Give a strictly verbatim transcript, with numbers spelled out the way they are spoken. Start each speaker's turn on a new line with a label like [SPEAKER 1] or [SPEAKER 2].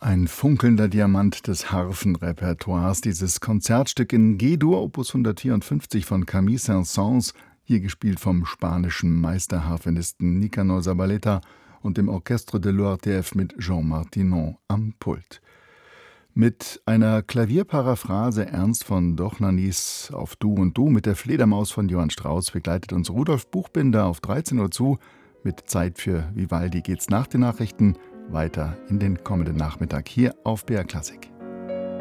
[SPEAKER 1] Ein funkelnder Diamant des Harfenrepertoires, dieses Konzertstück in G-Dur, Opus hundertvierundfünfzig von Camille Saint-Saëns, hier gespielt vom spanischen Meisterharfenisten Nicanor Zabaleta und dem Orchestre de l'O R T F mit Jean Martinon am Pult. Mit einer Klavierparaphrase Ernst von Dochnanys auf Du und Du mit der Fledermaus von Johann Strauss begleitet uns Rudolf Buchbinder auf dreizehn Uhr zu. Mit Zeit für Vivaldi geht's nach den Nachrichten weiter in den kommenden Nachmittag hier auf B R Klassik.